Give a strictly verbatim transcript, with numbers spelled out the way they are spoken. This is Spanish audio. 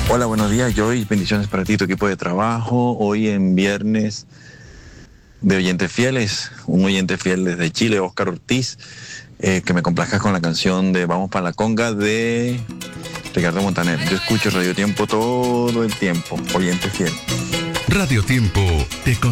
Hola, buenos días, Joy. Bendiciones para ti, tu equipo de trabajo. Hoy en viernes de oyentes fieles, un oyente fiel desde Chile, Oscar Ortiz, eh, que me complazcas con la canción de Vamos para la Conga de Ricardo Montaner. Yo escucho Radio Tiempo todo el tiempo, oyente fiel. Radio Tiempo te